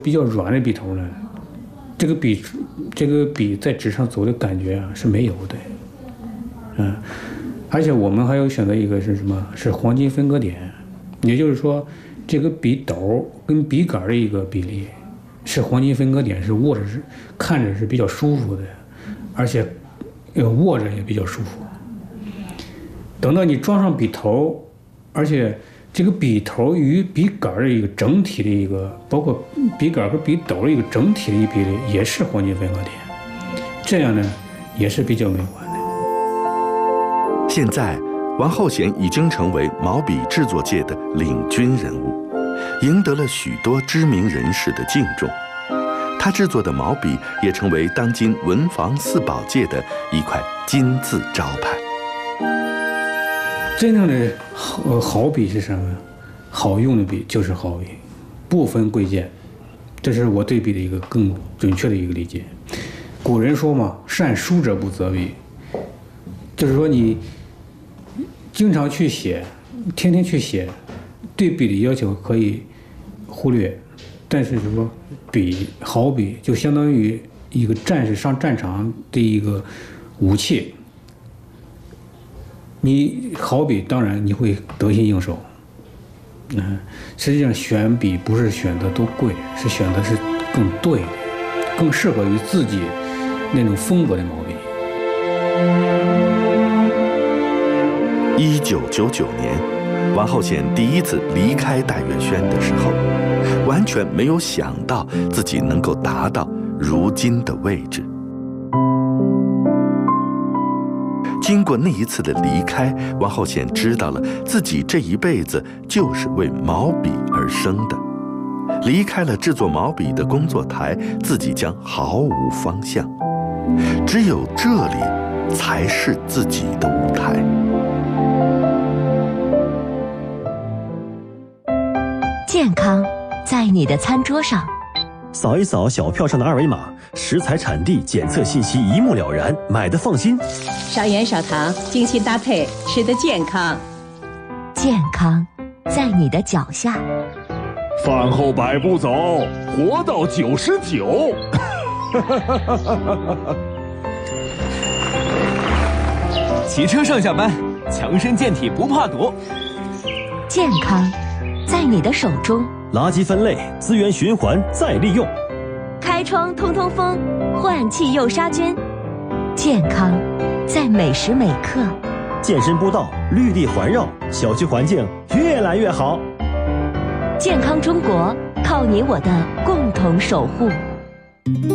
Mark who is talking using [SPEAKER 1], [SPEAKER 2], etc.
[SPEAKER 1] 比较软的笔头呢，这个笔在纸上走的感觉啊是没有的，而且我们还有选择一个是什么？是黄金分割点，也就是说，这个笔斗跟笔杆的一个比例是黄金分割点，是握着是看着是比较舒服的，而且握着也比较舒服。等到你装上笔头，而且这个笔头与笔杆的一个整体的一个，包括笔杆和笔斗的一个整体的一比例，也是黄金分割点，这样呢也是比较美观的。
[SPEAKER 2] 现在，王厚贤已经成为毛笔制作界的领军人物，赢得了许多知名人士的敬重。他制作的毛笔也成为当今文房四宝界的一块金字招牌。
[SPEAKER 1] 真正的好笔是什么？好用的笔就是好笔，不分贵贱。这是我对笔的一个更准确的一个理解。古人说嘛，善书者不择笔，就是说你经常去写，天天去写，对笔的要求可以忽略，但是说好笔就相当于一个战士上战场的一个武器。你好笔，当然你会得心应手。实际上选笔不是选的多贵，是选的是更对的，更适合于自己那种风格的毛笔。
[SPEAKER 2] 1999年，王厚贤第一次离开戴月轩的时候，完全没有想到自己能够达到如今的位置。经过那一次的离开，王厚贤知道了自己这一辈子就是为毛笔而生的。离开了制作毛笔的工作台，自己将毫无方向。只有这里才是自己的舞台。
[SPEAKER 3] 健康在你的餐桌上。
[SPEAKER 4] 扫一扫小票上的二维码，食材产地检测信息一目了然，买的放心。
[SPEAKER 5] 少盐少糖，精心搭配，吃得健康。
[SPEAKER 3] 健康在你的脚下。
[SPEAKER 6] 饭后百步走，活到99。
[SPEAKER 7] 骑车上下班，强身健体不怕堵。
[SPEAKER 3] 健康在你的手中。
[SPEAKER 4] 垃圾分类，资源循环再利用。
[SPEAKER 3] 开窗通通风，换气又杀菌。健康在每时每刻。
[SPEAKER 4] 健身步道，绿地环绕，小区环境越来越好。
[SPEAKER 3] 健康中国，靠你我的共同守护。